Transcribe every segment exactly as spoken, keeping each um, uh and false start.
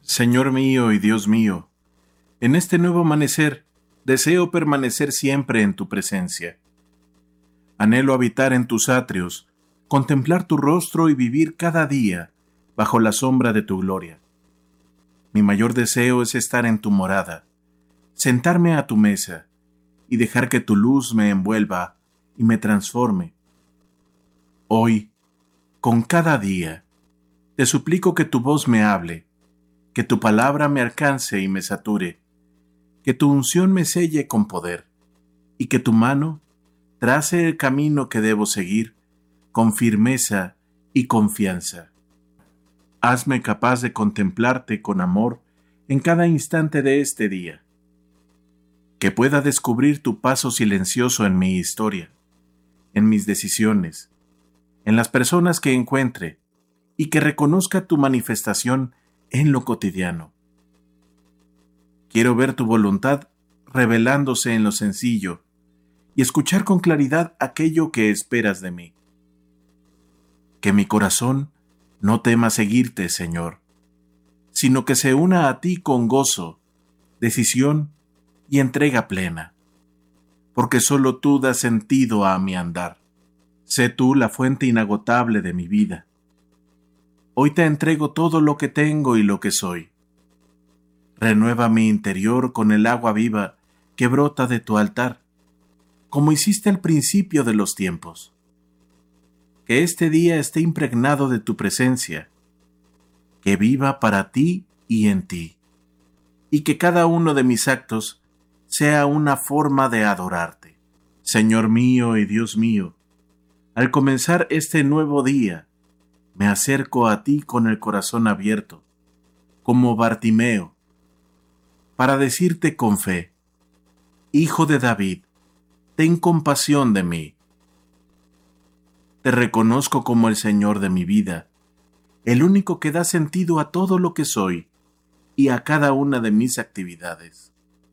Señor mío y Dios mío, en este nuevo amanecer deseo permanecer siempre en tu presencia. Anhelo habitar en tus atrios, contemplar tu rostro y vivir cada día bajo la sombra de tu gloria. Mi mayor deseo es estar en tu morada, sentarme a tu mesa y dejar que tu luz me envuelva y me transforme. Hoy, con cada día, te suplico que tu voz me hable, que tu palabra me alcance y me sature, que tu unción me selle con poder, y que tu mano trace el camino que debo seguir con firmeza y confianza. Hazme capaz de contemplarte con amor en cada instante de este día, que pueda descubrir tu paso silencioso en mi historia, en mis decisiones, en las personas que encuentre, y que reconozca tu manifestación en lo cotidiano. Quiero ver tu voluntad revelándose en lo sencillo y escuchar con claridad aquello que esperas de mí. Que mi corazón no tema seguirte, Señor, sino que se una a ti con gozo, decisión y entrega plena, porque solo tú das sentido a mi andar. Sé tú la fuente inagotable de mi vida. Hoy te entrego todo lo que tengo y lo que soy. Renueva mi interior con el agua viva que brota de tu altar, como hiciste al principio de los tiempos. Que este día esté impregnado de tu presencia, que viva para ti y en ti, y que cada uno de mis actos sea una forma de adorarte. Señor mío y Dios mío, al comenzar este nuevo día, me acerco a ti con el corazón abierto, como Bartimeo, para decirte con fe: Hijo de David, ten compasión de mí. Te reconozco como el Señor de mi vida, el único que da sentido a todo lo que soy y a cada una de mis actividades.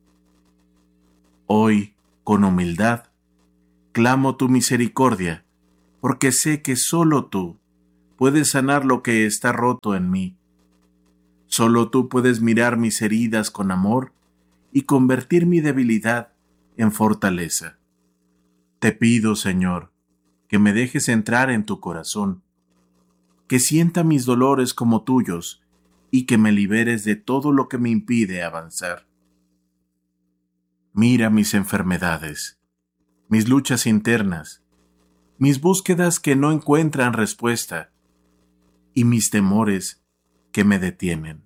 Hoy, con humildad, clamo tu misericordia, porque sé que solo tú puedes sanar lo que está roto en mí. Solo tú puedes mirar mis heridas con amor y convertir mi debilidad en fortaleza. Te pido, Señor, que me dejes entrar en tu corazón, que sienta mis dolores como tuyos y que me liberes de todo lo que me impide avanzar. Mira mis enfermedades, mis luchas internas, mis búsquedas que no encuentran respuesta y mis temores que me detienen.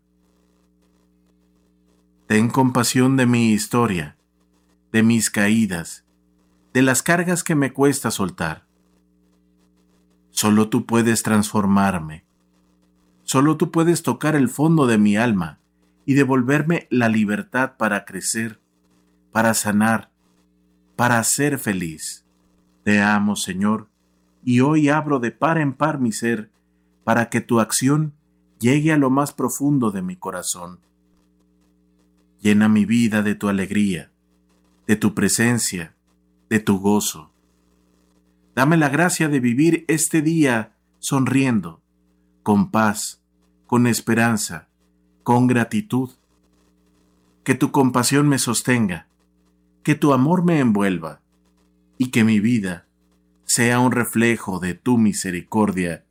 Ten compasión de mi historia, de mis caídas, de las cargas que me cuesta soltar. Solo tú puedes transformarme. Solo tú puedes tocar el fondo de mi alma y devolverme la libertad para crecer, para sanar, para ser feliz. Te amo, Señor, y hoy abro de par en par mi ser para que tu acción llegue a lo más profundo de mi corazón. Llena mi vida de tu alegría, de tu presencia, de tu gozo. Dame la gracia de vivir este día sonriendo, con paz, con esperanza, con gratitud. Que tu compasión me sostenga, que tu amor me envuelva, y que mi vida sea un reflejo de tu misericordia.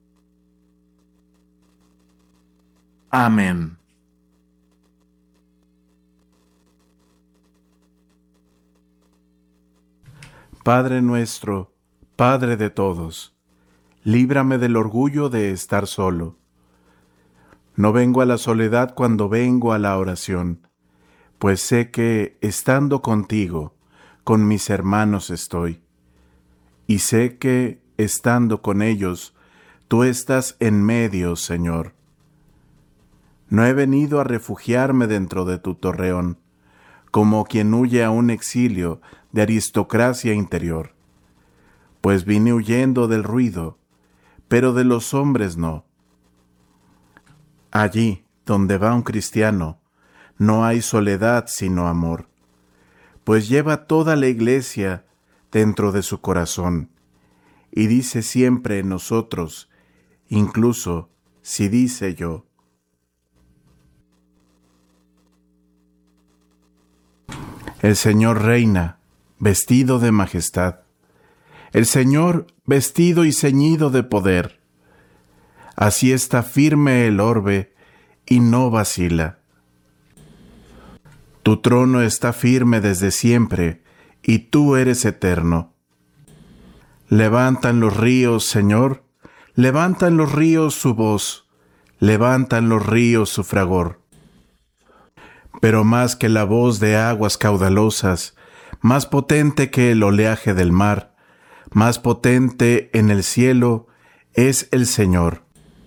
Amén. Padre nuestro, Padre de todos, líbrame del orgullo de estar solo. No vengo a la soledad cuando vengo a la oración, pues sé que, estando contigo, con mis hermanos estoy, y sé que, estando con ellos, tú estás en medio, Señor. No he venido a refugiarme dentro de tu torreón, como quien huye a un exilio de aristocracia interior, pues vine huyendo del ruido, pero de los hombres no. Allí, donde va un cristiano, no hay soledad sino amor, pues lleva toda la iglesia dentro de su corazón, y dice siempre en nosotros, incluso si dice yo. El Señor reina, vestido de majestad. El Señor vestido y ceñido de poder. Así está firme el orbe y no vacila. Tu trono está firme desde siempre, y tú eres eterno. Levantan los ríos, Señor, levantan los ríos su voz, levantan los ríos su fragor. Pero más que la voz de aguas caudalosas, más potente que el oleaje del mar, más potente en el cielo es el Señor.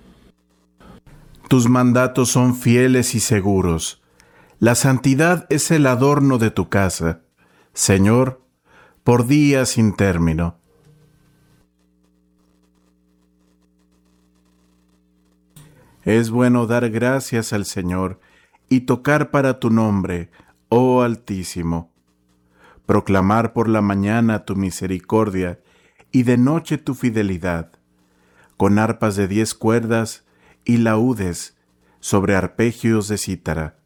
Tus mandatos son fieles y seguros. La santidad es el adorno de tu casa, Señor, por días sin término. Es bueno dar gracias al Señor y tocar para tu nombre, oh Altísimo. Proclamar por la mañana tu misericordia y de noche tu fidelidad, con arpas de diez cuerdas y laúdes sobre arpegios de cítara.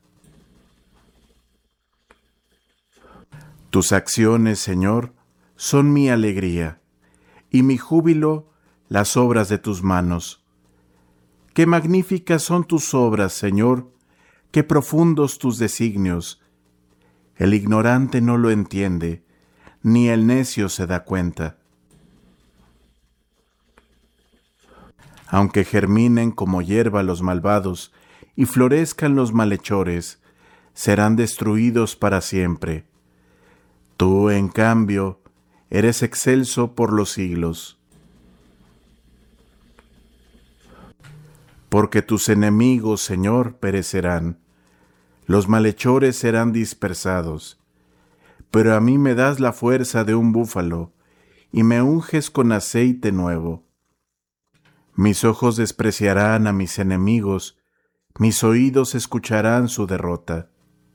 Tus acciones, Señor, son mi alegría, y mi júbilo las obras de tus manos. Qué magníficas son tus obras, Señor, qué profundos tus designios. El ignorante no lo entiende, ni el necio se da cuenta. Aunque germinen como hierba los malvados y florezcan los malhechores, serán destruidos para siempre. Tú, en cambio, eres excelso por los siglos. Porque tus enemigos, Señor, perecerán, los malhechores serán dispersados. Pero a mí me das la fuerza de un búfalo, y me unges con aceite nuevo. Mis ojos despreciarán a mis enemigos, mis oídos escucharán su derrota.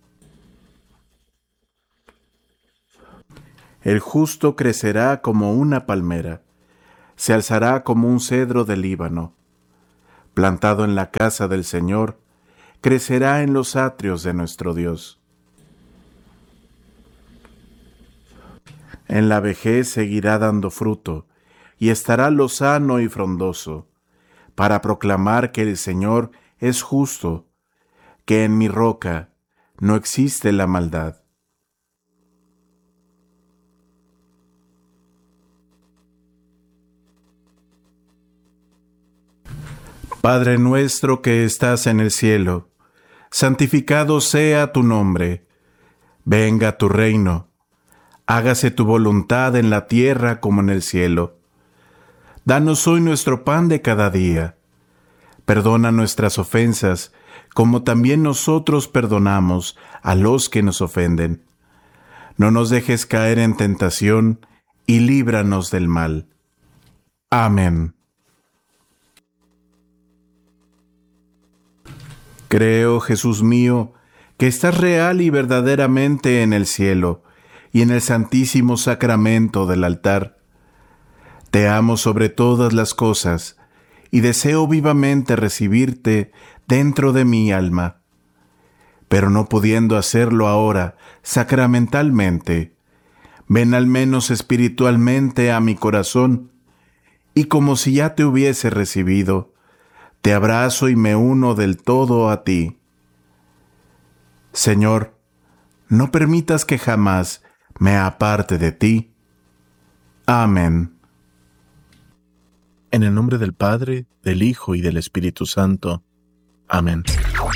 El justo crecerá como una palmera, se alzará como un cedro del Líbano. Plantado en la casa del Señor, crecerá en los atrios de nuestro Dios. En la vejez seguirá dando fruto, y estará lozano y frondoso, para proclamar que el Señor es justo, que en mi roca no existe la maldad. Padre nuestro que estás en el cielo, santificado sea tu nombre. Venga tu reino. Hágase tu voluntad en la tierra como en el cielo. Danos hoy nuestro pan de cada día. Perdona nuestras ofensas, como también nosotros perdonamos a los que nos ofenden. No nos dejes caer en tentación, y líbranos del mal. Amén. Creo, Jesús mío, que estás real y verdaderamente en el cielo y en el santísimo sacramento del altar. Te amo sobre todas las cosas y deseo vivamente recibirte dentro de mi alma. Pero no pudiendo hacerlo ahora sacramentalmente, ven al menos espiritualmente a mi corazón y como si ya te hubiese recibido, te abrazo y me uno del todo a ti. Señor, no permitas que jamás me aparte de ti. Amén. En el nombre del Padre, del Hijo y del Espíritu Santo. Amén.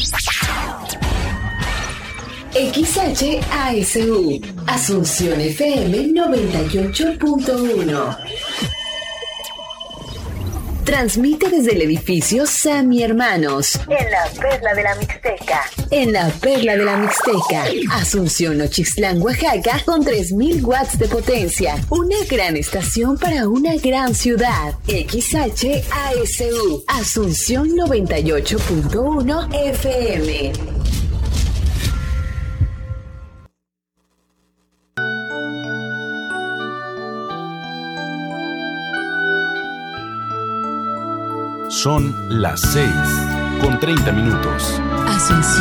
X H A S U, Asunción F M noventa y ocho punto uno. Transmite desde el edificio Sammy Hermanos, en la Perla de la Mixteca. En la Perla de la Mixteca, Asunción Nochixtlán, Oaxaca, con tres mil watts de potencia. Una gran estación para una gran ciudad. X H A S U, Asunción noventa y ocho punto uno F M. Son las seis con treinta minutos. Asunción.